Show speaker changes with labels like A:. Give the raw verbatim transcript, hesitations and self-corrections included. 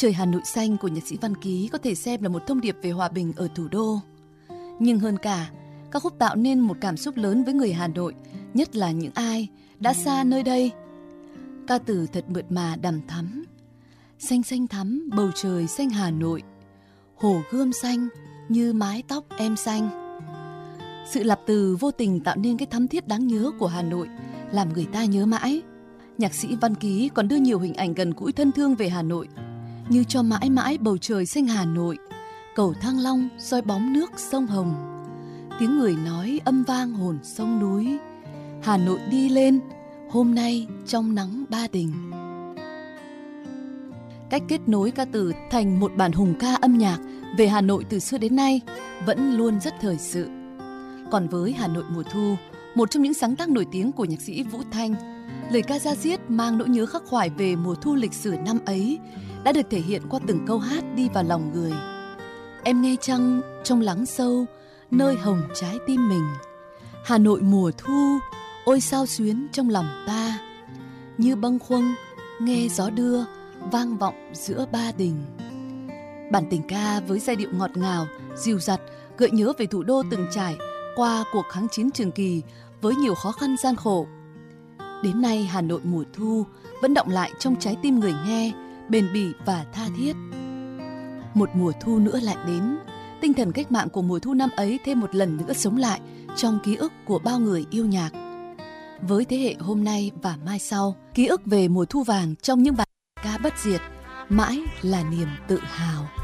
A: Trời Hà Nội xanh của nhạc sĩ Văn Ký có thể xem là một thông điệp về hòa bình ở thủ đô. Nhưng hơn cả, ca khúc tạo nên một cảm xúc lớn với người Hà Nội, nhất là những ai đã xa nơi đây. Ca từ thật mượt mà đằm thắm. Xanh xanh thắm bầu trời xanh Hà Nội, hồ Gươm xanh như mái tóc em xanh. Sự lặp từ vô tình tạo nên cái thắm thiết đáng nhớ của Hà Nội, làm người ta nhớ mãi. Nhạc sĩ Văn Ký còn đưa nhiều hình ảnh gần gũi thân thương về Hà Nội, như cho mãi mãi bầu trời xanh Hà Nội, cầu Thăng Long soi bóng nước sông Hồng, tiếng người nói âm vang hồn sông núi, Hà Nội đi lên hôm nay trong nắng Ba Đình. Cách kết nối ca từ thành một bản hùng ca âm nhạc về Hà Nội từ xưa đến nay vẫn luôn rất thời sự. Còn với Hà Nội mùa thu, một trong những sáng tác nổi tiếng của nhạc sĩ Vũ Thanh, lời ca da diết mang nỗi nhớ khắc khoải về mùa thu lịch sử năm ấy đã được thể hiện qua từng câu hát đi vào lòng người. Em nghe chăng trong lắng sâu, nơi hồng trái tim mình, Hà Nội mùa thu, ôi sao xuyến trong lòng ta, như bâng khuâng nghe gió đưa vang vọng giữa Ba Đình. Bản tình ca với giai điệu ngọt ngào, dịu dặt gợi nhớ về thủ đô từng trải qua cuộc kháng chiến trường kỳ với nhiều khó khăn gian khổ. Đến nay Hà Nội mùa thu vẫn đọng lại trong trái tim người nghe, bền bỉ và tha thiết. Một mùa thu nữa lại đến, tinh thần cách mạng của mùa thu năm ấy thêm một lần nữa sống lại trong ký ức của bao người yêu nhạc. Với thế hệ hôm nay và mai sau, ký ức về mùa thu vàng trong những bài ca bất diệt mãi là niềm tự hào.